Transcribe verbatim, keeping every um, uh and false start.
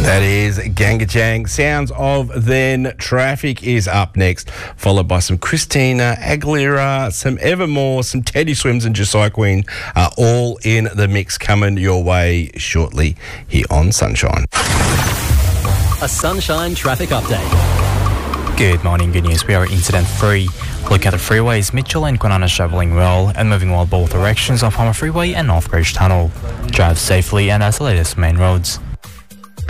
That is Gangajang. Sounds of Then. Traffic is up next, followed by some Christina Aguilera, some Evermore, some Teddy Swims and Josiah Queen, uh, all in the mix coming your way shortly here on Sunshine. A Sunshine traffic update. Good morning, good news. We are incident free. Look at the freeways. Mitchell and Kwinana travelling well and moving well both directions on Palmer Freeway and Northbridge Tunnel. Drive safely and as the latest main roads.